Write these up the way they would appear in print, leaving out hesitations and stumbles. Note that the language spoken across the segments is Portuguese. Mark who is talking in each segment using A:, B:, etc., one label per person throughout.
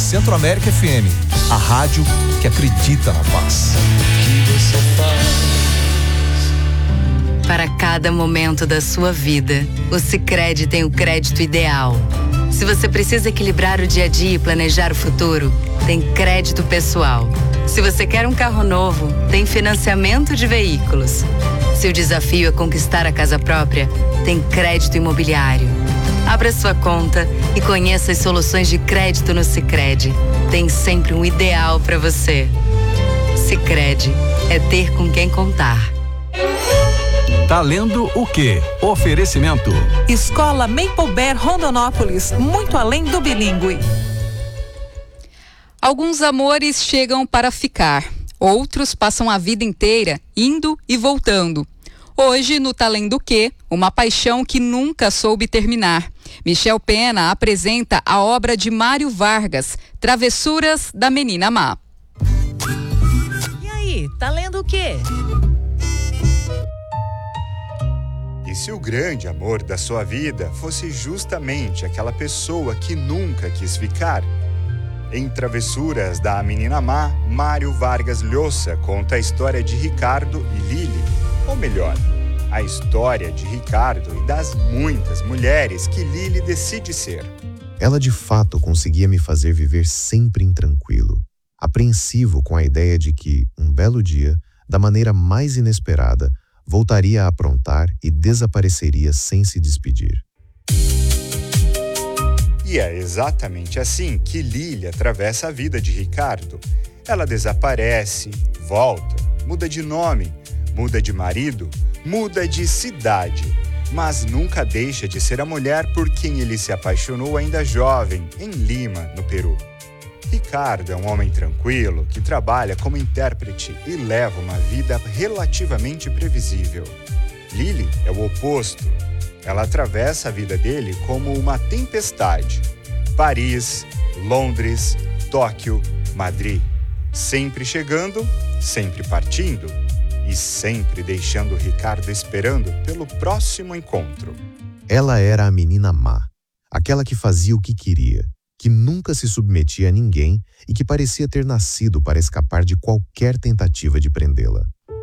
A: Centro América FM, a rádio que acredita na paz.
B: Para cada momento da sua vida, o Sicredi tem o crédito ideal. Se você precisa equilibrar o dia a dia e planejar o futuro, tem crédito pessoal. Se você quer um carro novo, tem financiamento de veículos. Se o desafio é conquistar a casa própria, tem crédito imobiliário. Abra sua conta e conheça as soluções de crédito no Sicredi. Tem sempre um ideal para você. Sicredi é ter com quem contar.
C: Tá lendo o quê? Oferecimento.
D: Escola Maple Bear Rondonópolis, muito além do bilíngue.
E: Alguns amores chegam para ficar. Outros passam a vida inteira indo e voltando. Hoje, no Tá Lendo o quê? Uma paixão que nunca soube terminar. Michel Pena apresenta a obra de Mário Vargas, Travessuras da Menina Má.
D: E aí, tá lendo o quê?
F: E se o grande amor da sua vida fosse justamente aquela pessoa que nunca quis ficar? Em Travessuras da Menina Má, Mário Vargas Llosa conta a história de Ricardo e Lili, ou melhor, a história de Ricardo e das muitas mulheres que Lili decide ser.
G: Ela de fato conseguia me fazer viver sempre intranquilo, apreensivo com a ideia de que, um belo dia, da maneira mais inesperada, voltaria a aprontar e desapareceria sem se despedir.
F: E é exatamente assim que Lili atravessa a vida de Ricardo. Ela desaparece, volta, muda de nome, muda de marido, muda de cidade, mas nunca deixa de ser a mulher por quem ele se apaixonou ainda jovem, em Lima, no Peru. Ricardo é um homem tranquilo que trabalha como intérprete e leva uma vida relativamente previsível. Lili é o oposto. Ela atravessa a vida dele como uma tempestade. Paris, Londres, Tóquio, Madrid. Sempre chegando, sempre partindo e sempre deixando Ricardo esperando pelo próximo encontro.
G: Ela era a menina má, aquela que fazia o que queria, que nunca se submetia a ninguém e que parecia ter nascido para escapar de qualquer tentativa de prendê-la.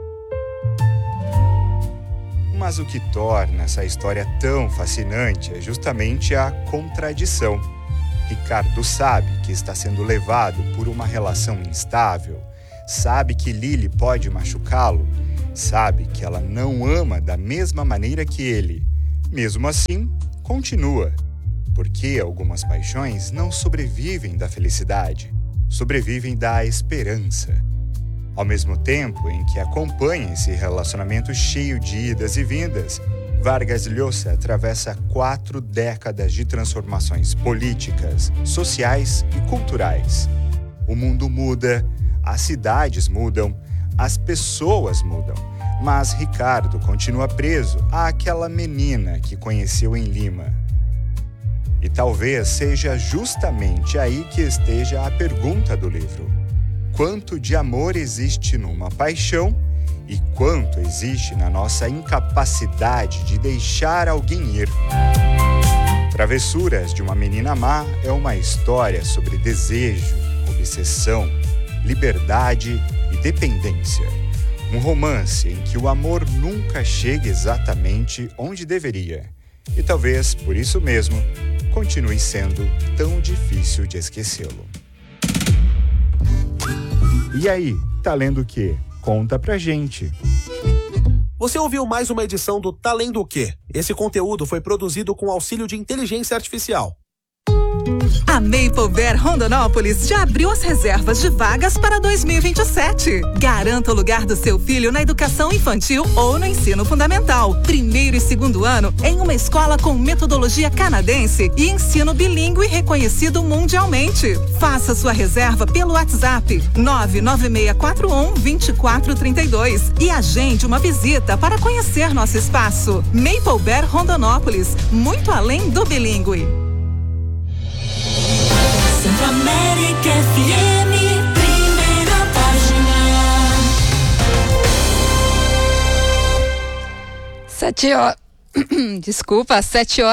F: Mas o que torna essa história tão fascinante é justamente a contradição. Ricardo sabe que está sendo levado por uma relação instável, sabe que Lili pode machucá-lo, sabe que ela não ama da mesma maneira que ele. Mesmo assim, continua. Porque algumas paixões não sobrevivem da felicidade, sobrevivem da esperança. Ao mesmo tempo em que acompanha esse relacionamento cheio de idas e vindas, Vargas Llosa atravessa 4 décadas de transformações políticas, sociais e culturais. O mundo muda, as cidades mudam, as pessoas mudam, mas Ricardo continua preso àquela menina que conheceu em Lima. E talvez seja justamente aí que esteja a pergunta do livro. Quanto de amor existe numa paixão e quanto existe na nossa incapacidade de deixar alguém ir? Travessuras de uma Menina Má é uma história sobre desejo, obsessão, liberdade e dependência. Um romance em que o amor nunca chega exatamente onde deveria. E talvez, por isso mesmo, continue sendo tão difícil de esquecê-lo. E aí, tá lendo o quê? Conta pra gente.
H: Você ouviu mais uma edição do Tá Lendo o quê? Esse conteúdo foi produzido com auxílio de inteligência artificial.
D: A Maple Bear Rondonópolis já abriu as reservas de vagas para 2027. Garanta o lugar do seu filho na educação infantil ou no ensino fundamental. 1º e 2º ano em uma escola com metodologia canadense e ensino bilíngue reconhecido mundialmente. Faça sua reserva pelo WhatsApp 99641-2432 e agende uma visita para conhecer nosso espaço. Maple Bear Rondonópolis, muito além do bilíngue.
I: Centro América FM, primeira página.
E: 7 horas. Desculpa,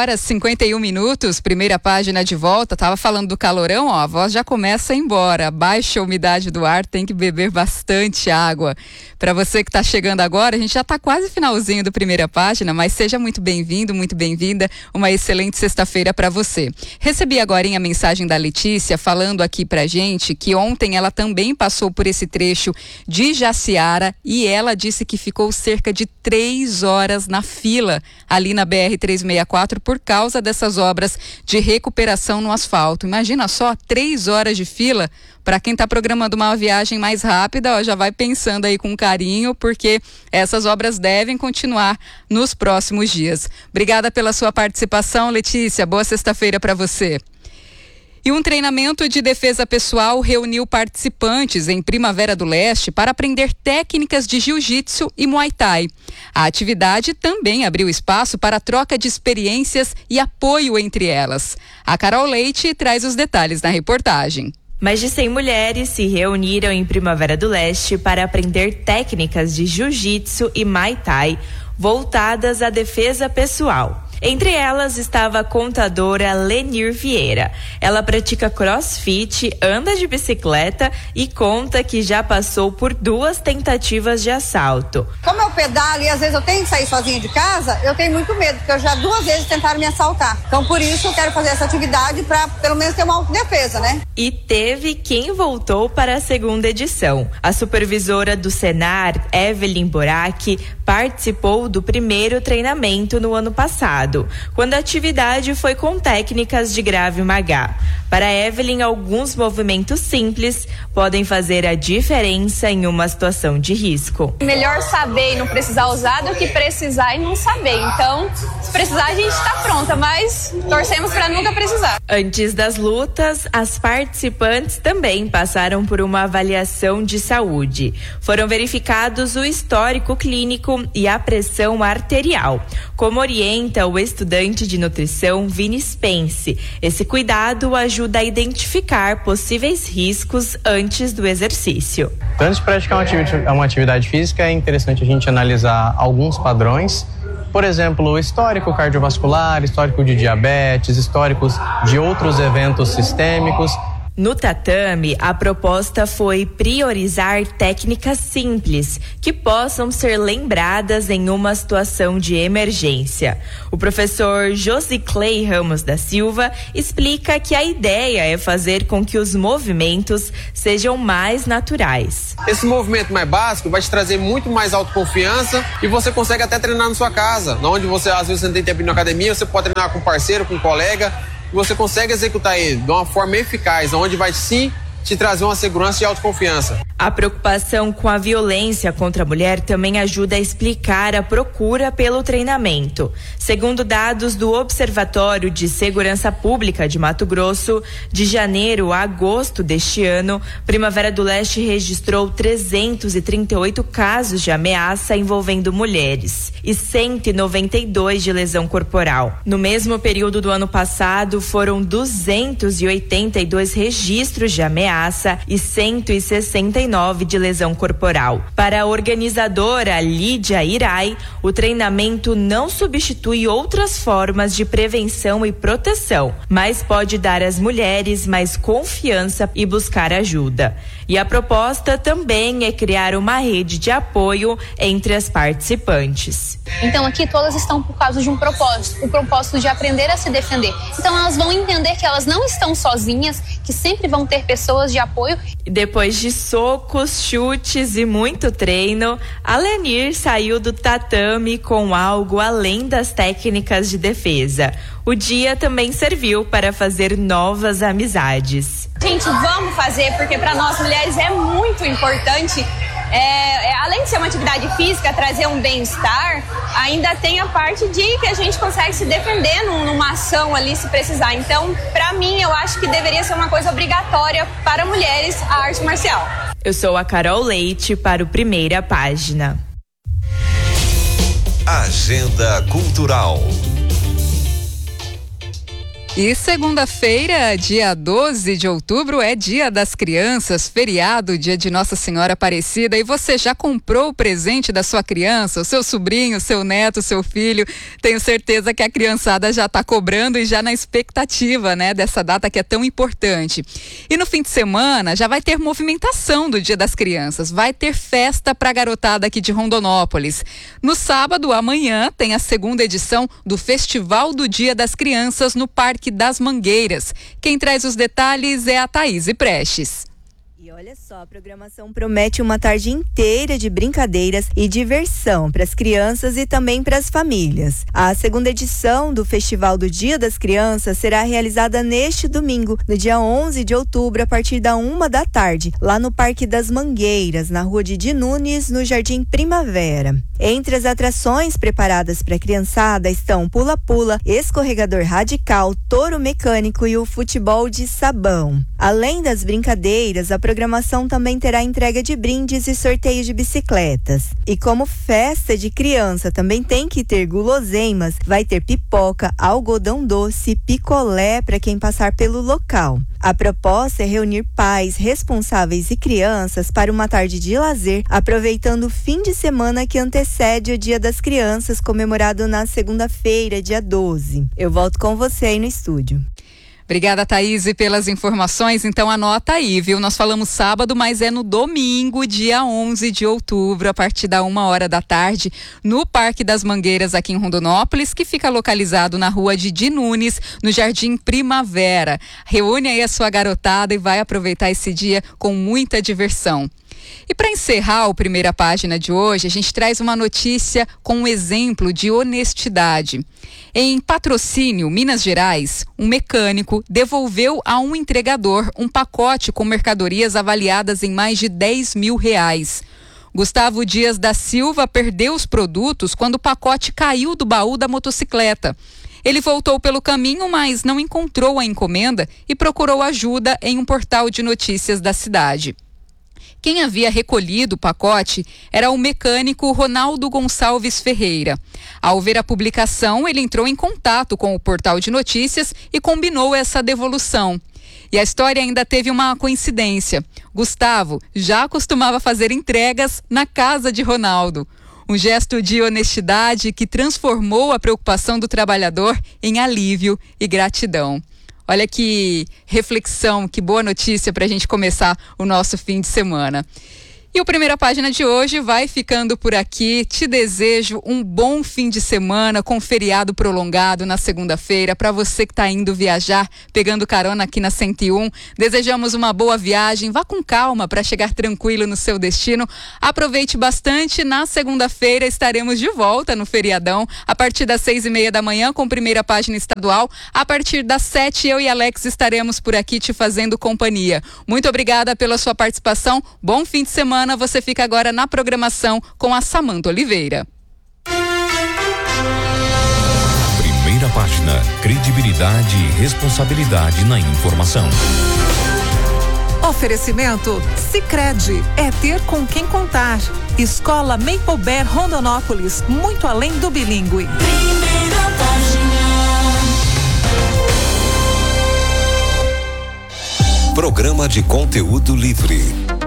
E: 7h51, primeira página de volta. Tava falando do calorão, ó, a voz já começa a ir embora. Baixa a umidade do ar, tem que beber bastante água. Para você que está chegando agora, a gente já está quase finalzinho do primeira página, mas seja muito bem-vindo, muito bem-vinda. Uma excelente sexta-feira para você. Recebi agorinha a mensagem da Letícia falando aqui pra gente que ontem ela também passou por esse trecho de Jaciara e ela disse que ficou cerca de 3 horas na fila ali na BR-364 por causa dessas obras de recuperação no asfalto. Imagina só, 3 horas de fila. Para quem está programando uma viagem mais rápida, ó, já vai pensando aí com carinho, porque essas obras devem continuar nos próximos dias. Obrigada pela sua participação, Letícia. Boa sexta-feira para você. E um treinamento de defesa pessoal reuniu participantes em Primavera do Leste para aprender técnicas de jiu-jitsu e muay thai. A atividade também abriu espaço para troca de experiências e apoio entre elas. A Carol Leite traz os detalhes na reportagem.
J: Mais de 100 mulheres se reuniram em Primavera do Leste para aprender técnicas de jiu-jitsu e muay thai voltadas à defesa pessoal. Entre elas estava a contadora Lenir Vieira. Ela pratica crossfit, anda de bicicleta e conta que já passou por 2 tentativas de assalto.
K: Como eu pedalo e às vezes eu tenho que sair sozinha de casa, eu tenho muito medo, porque eu já 2 vezes tentaram me assaltar. Então por isso eu quero fazer essa atividade para pelo menos ter uma autodefesa, né?
J: E teve quem voltou para a segunda edição. A supervisora do Senar, Evelyn Borac, participou do primeiro treinamento no ano passado, quando a atividade foi com técnicas de Krav Maga. Para Evelyn, alguns movimentos simples podem fazer a diferença em uma situação de risco.
L: Melhor saber e não precisar usar do que precisar e não saber. Então, se precisar, a gente está pronta, mas torcemos para nunca precisar.
J: Antes das lutas, as participantes também passaram por uma avaliação de saúde. Foram verificados o histórico clínico e a pressão arterial, como orienta o estudante de nutrição Vini Spence. Esse cuidado ajuda a identificar possíveis riscos antes do exercício.
M: Antes de praticar uma atividade física, é interessante a gente analisar alguns padrões. Por exemplo, o histórico cardiovascular, histórico de diabetes, históricos de outros eventos sistêmicos.
J: No tatame, a proposta foi priorizar técnicas simples que possam ser lembradas em uma situação de emergência. O professor Josiclei Ramos da Silva explica que a ideia é fazer com que os movimentos sejam mais naturais.
N: Esse movimento mais básico vai te trazer muito mais autoconfiança e você consegue até treinar na sua casa, onde você às vezes você não tem tempo de ir na academia, você pode treinar com um parceiro, com um colega. Você consegue executar ele de uma forma eficaz, onde vai sim te trazer uma segurança e autoconfiança.
J: A preocupação com a violência contra a mulher também ajuda a explicar a procura pelo treinamento. Segundo dados do Observatório de Segurança Pública de Mato Grosso, de janeiro a agosto deste ano, Primavera do Leste registrou 338 casos de ameaça envolvendo mulheres e 192 de lesão corporal. No mesmo período do ano passado, foram 282 registros de ameaça e 169 de lesão corporal. Para a organizadora Lídia Irai, o treinamento não substitui outras formas de prevenção e proteção, mas pode dar às mulheres mais confiança e buscar ajuda. E a proposta também é criar uma rede de apoio entre as participantes.
L: Então aqui todas estão por causa de um propósito, o propósito de aprender a se defender. Então elas vão entender que elas não estão sozinhas, que sempre vão ter pessoas de apoio.
J: Depois de socos, chutes e muito treino, a Lenir saiu do tatame com algo além das técnicas de defesa. O dia também serviu para fazer novas amizades.
L: Gente, vamos fazer, porque para nós mulheres é muito importante. Além de ser uma atividade física, trazer um bem-estar, ainda tem a parte de que a gente consegue se defender numa ação ali, se precisar. Então, para mim, eu acho que deveria ser uma coisa obrigatória para mulheres a arte marcial.
J: Eu sou a Carol Leite para o Primeira Página.
O: Agenda Cultural.
E: E segunda-feira, dia 12 de outubro, é Dia das Crianças, feriado, dia de Nossa Senhora Aparecida. E você já comprou o presente da sua criança, o seu sobrinho, o seu neto, o seu filho? Tenho certeza que a criançada já está cobrando e já na expectativa, né, dessa data que é tão importante. E no fim de semana já vai ter movimentação do Dia das Crianças, vai ter festa para a garotada aqui de Rondonópolis. No sábado, amanhã, tem a segunda edição do Festival do Dia das Crianças no Parque das Mangueiras. Quem traz os detalhes é a Thaís Prestes.
O: E olha só, a programação promete uma tarde inteira de brincadeiras e diversão para as crianças e também para as famílias. A segunda edição do Festival do Dia das Crianças será realizada neste domingo, no dia 11 de outubro, a partir da 13h, lá no Parque das Mangueiras, na Rua Didi Nunes, no Jardim Primavera. Entre as atrações preparadas para a criançada estão pula-pula, escorregador radical, touro mecânico e o futebol de sabão. Além das brincadeiras, a programação também terá entrega de brindes e sorteio de bicicletas. E como festa de criança também tem que ter guloseimas, vai ter pipoca, algodão doce, picolé para quem passar pelo local. A proposta é reunir pais, responsáveis e crianças para uma tarde de lazer, aproveitando o fim de semana que antecede o Dia das Crianças, comemorado na segunda-feira, dia 12. Eu volto com você aí no estúdio.
E: Obrigada, Thaís, pelas informações. Então anota aí, viu? Nós falamos sábado, mas é no domingo, dia 11 de outubro, a partir da 13h, no Parque das Mangueiras, aqui em Rondonópolis, que fica localizado na Rua Didi Nunes, no Jardim Primavera. Reúne aí a sua garotada e vai aproveitar esse dia com muita diversão. E para encerrar a primeira página de hoje, a gente traz uma notícia com um exemplo de honestidade. Em Patrocínio, Minas Gerais, um mecânico devolveu a um entregador um pacote com mercadorias avaliadas em mais de R$10 mil. Gustavo Dias da Silva perdeu os produtos quando o pacote caiu do baú da motocicleta. Ele voltou pelo caminho, mas não encontrou a encomenda e procurou ajuda em um portal de notícias da cidade. Quem havia recolhido o pacote era o mecânico Ronaldo Gonçalves Ferreira. Ao ver a publicação, ele entrou em contato com o portal de notícias e combinou essa devolução. E a história ainda teve uma coincidência. Gustavo já costumava fazer entregas na casa de Ronaldo. Um gesto de honestidade que transformou a preocupação do trabalhador em alívio e gratidão. Olha que reflexão, que boa notícia para a gente começar o nosso fim de semana. E o Primeira Página de hoje vai ficando por aqui. Te desejo um bom fim de semana com feriado prolongado na segunda-feira. Para você que está indo viajar, pegando carona aqui na 101, desejamos uma boa viagem. Vá com calma para chegar tranquilo no seu destino. Aproveite bastante. Na segunda-feira estaremos de volta no feriadão, a partir das 6h30 da manhã com Primeira Página Estadual. A partir das 7h, eu e Alex estaremos por aqui te fazendo companhia. Muito obrigada pela sua participação. Bom fim de semana. Você fica agora na programação com a Samanta Oliveira.
P: Primeira Página, credibilidade e responsabilidade na informação.
D: Oferecimento Sicredi, é ter com quem contar. Escola Maple Bear Rondonópolis, muito além do bilíngue.
I: Primeira Página.
P: Programa de conteúdo livre.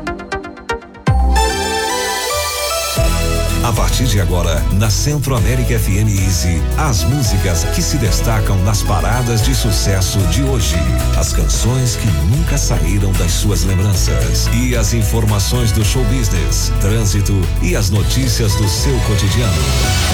P: A partir de agora, na Centro América FM Easy, as músicas que se destacam nas paradas de sucesso de hoje. As canções que nunca saíram das suas lembranças. E as informações do show business, trânsito e as notícias do seu cotidiano.